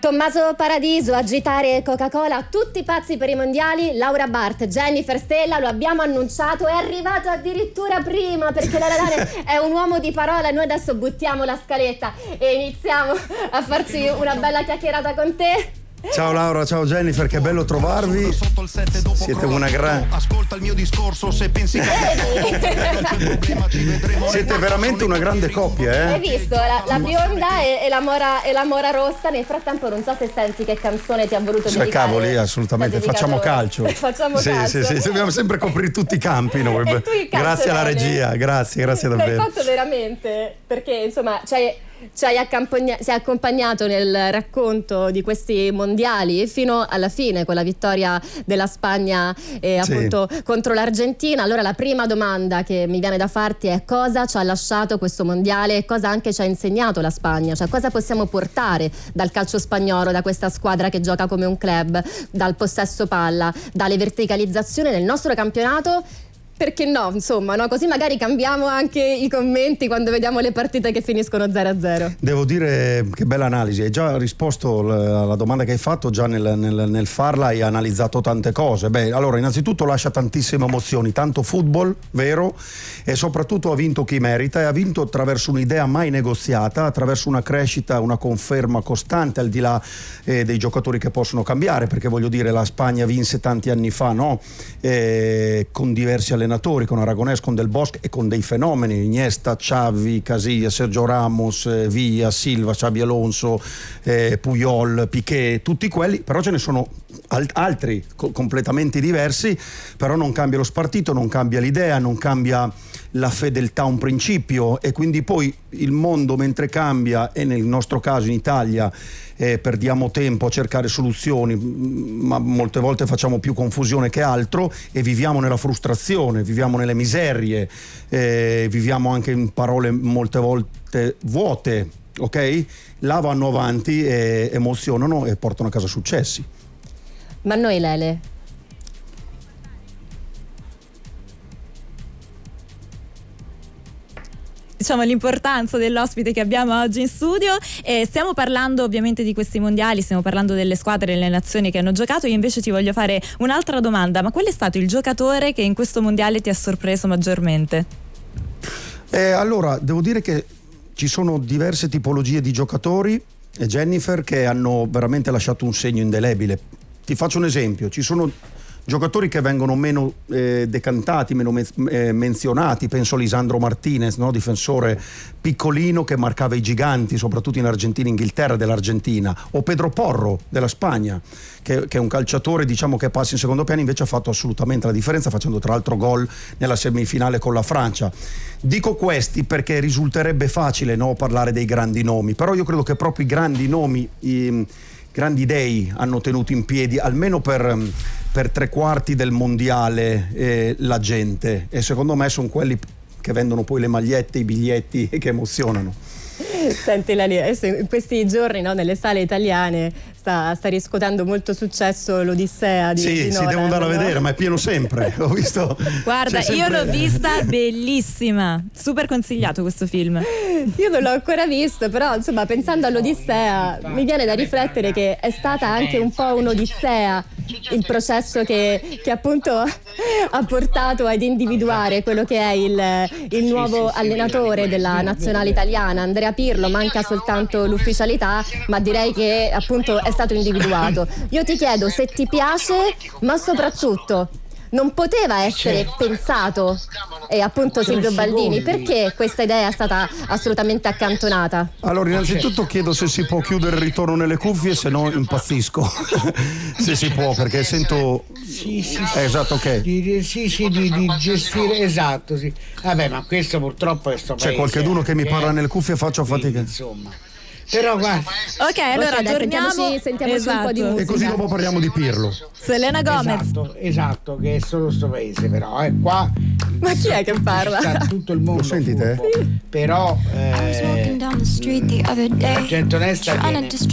Tommaso Paradiso, agitare Coca-Cola, tutti pazzi per i mondiali. Laura Bart, Jennifer Stella, lo abbiamo annunciato, è arrivato addirittura prima perché Laradane è un uomo di parola. Noi adesso buttiamo la scaletta e iniziamo a farci una bella chiacchierata con te. Ciao Laura, ciao Jennifer, che bello trovarvi. Siete una gran... Ascolta il mio discorso se pensi che Siete veramente una grande coppia, eh? Hai visto? La bionda e la mora rossa. Nel frattempo non so se senti che canzone ti ha voluto dedicare. Cavoli, assolutamente, facciamo calcio. Facciamo calcio. Sì, dobbiamo sempre coprire tutti i campi noi. Grazie alla regia, grazie davvero. L'hai fatto veramente, perché insomma ci hai accompagnato nel racconto di questi mondiali fino alla fine con la vittoria della Spagna appunto contro l'Argentina. Allora la prima domanda che mi viene da farti è: cosa ci ha lasciato questo mondiale e cosa anche ci ha insegnato la Spagna? Cioè, cosa possiamo portare dal calcio spagnolo, da questa squadra che gioca come un club, dal possesso palla, dalle verticalizzazioni nel nostro campionato? Perché no, insomma, no? Così magari cambiamo anche i commenti quando vediamo le partite che finiscono 0-0. Devo dire che bella analisi, hai già risposto alla domanda che hai fatto, già nel farla hai analizzato tante cose. Allora, innanzitutto lascia tantissime emozioni, tanto football, vero, e soprattutto ha vinto chi merita, e ha vinto attraverso un'idea mai negoziata, attraverso una crescita, una conferma costante, al di là dei giocatori che possono cambiare, perché voglio dire, la Spagna vinse tanti anni fa, no? Con diversi allenatori, con Aragonés, con Del Bosque e con dei fenomeni: Iniesta, Xavi, Casillas, Sergio Ramos, Villa, Silva, Xabi Alonso, Puyol, Piqué, tutti quelli. Però ce ne sono altri completamente diversi, però non cambia lo spartito, non cambia l'idea, non cambia la fedeltà a un principio, e quindi poi il mondo mentre cambia, e nel nostro caso in Italia perdiamo tempo a cercare soluzioni, ma molte volte facciamo più confusione che altro, e viviamo nella frustrazione, viviamo nelle miserie, viviamo anche in parole molte volte vuote, ok? Là vanno avanti e emozionano e portano a casa successi. Ma noi, Lele? Diciamo l'importanza dell'ospite che abbiamo oggi in studio, e stiamo parlando ovviamente di questi mondiali, stiamo parlando delle squadre e delle nazioni che hanno giocato. Io invece ti voglio fare un'altra domanda: ma qual è stato il giocatore che in questo mondiale ti ha sorpreso maggiormente? Allora, devo dire che ci sono diverse tipologie di giocatori, Jennifer, che hanno veramente lasciato un segno indelebile. Ti faccio un esempio: ci sono giocatori che vengono meno decantati, meno menzionati. Penso a Lisandro Martinez, no? Difensore piccolino che marcava i giganti, soprattutto in Argentina e Inghilterra, dell'Argentina. O Pedro Porro della Spagna, che è un calciatore, diciamo, che passa in secondo piano, invece ha fatto assolutamente la differenza, facendo tra l'altro gol nella semifinale con la Francia. Dico questi perché risulterebbe facile, no, parlare dei grandi nomi, però io credo che proprio i grandi nomi, i grandi dei hanno tenuto in piedi almeno per 3/4 del mondiale la gente, e secondo me sono quelli che vendono poi le magliette, i biglietti, e che emozionano. Senti Lali, in questi giorni, no, nelle sale italiane sta riscuotendo molto successo l'Odissea di Nolan. Sì, devo andare a vedere, ma è pieno sempre. Ho visto. Guarda, io l'ho vista, bellissima, super consigliato questo film. Io non l'ho ancora visto, però insomma, pensando all'Odissea mi viene da riflettere che è stata anche un po' un'odissea il processo che appunto ha portato ad individuare quello che è il nuovo allenatore della nazionale italiana, Andrea Pirlo. Manca soltanto l'ufficialità, ma direi che appunto è stato individuato. Io ti chiedo se ti piace, ma soprattutto non poteva essere pensato, e appunto Silvio Baldini, perché questa idea è stata assolutamente accantonata? Allora, innanzitutto chiedo se si può chiudere il ritorno nelle cuffie, se no impazzisco. Se si può, perché sento... Sì. Esatto, ok. Di gestire, esatto, sì. Vabbè, ma questo purtroppo è sto paese. C'è qualcuno che mi parla nelle cuffie, faccio fatica. Insomma. Però guarda. Ok, allora torniamo. Sentiamoci un po' di musica. E così dopo parliamo di Pirlo. Selena Gomez. Esatto, che è solo sto paese, però qua. Ma chi è che parla? Tutto il mondo. Lo senti te? Però la gente onesta viene